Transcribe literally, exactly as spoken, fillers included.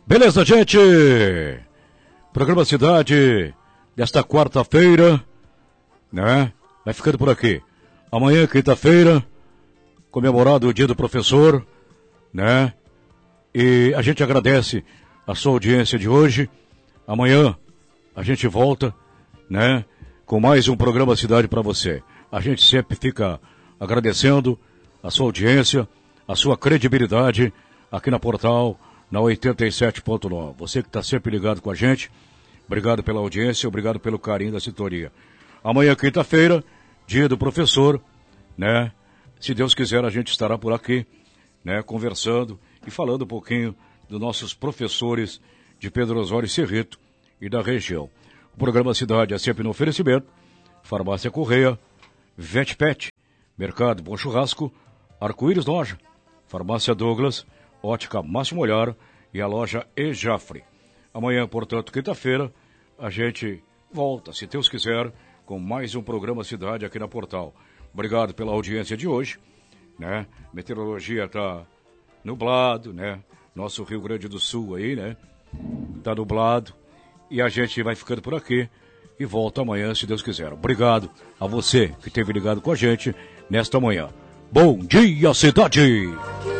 Beleza, gente? Programa Cidade desta quarta-feira, né? Vai ficando por aqui. Amanhã, quinta-feira, comemorado o Dia do Professor, né? E a gente agradece a sua audiência de hoje. Amanhã a gente volta, né? Com mais um programa Cidade para você. A gente sempre fica agradecendo a sua audiência, a sua credibilidade aqui na Portal, na oitenta e sete ponto nove. Você que está sempre ligado com a gente, obrigado pela audiência, obrigado pelo carinho da sintonia. Amanhã, quinta-feira, Dia do Professor, né? Se Deus quiser, a gente estará por aqui, né? Conversando e falando um pouquinho dos nossos professores de Pedro Osório e Cerrito e da região. O programa Cidade é sempre no oferecimento: Farmácia Correia, VetPet, Mercado Bom Churrasco, Arco-Íris Loja, Farmácia Douglas, Ótica Máximo Olhar e a loja Ejafre. Amanhã, portanto, quinta-feira, a gente volta, se Deus quiser, com mais um programa Cidade aqui na Portal. Obrigado pela audiência de hoje, né? Meteorologia tá nublado, né? Nosso Rio Grande do Sul aí, né? Tá nublado. E a gente vai ficando por aqui e volta amanhã, se Deus quiser. Obrigado a você que esteve ligado com a gente nesta manhã. Bom dia, cidade!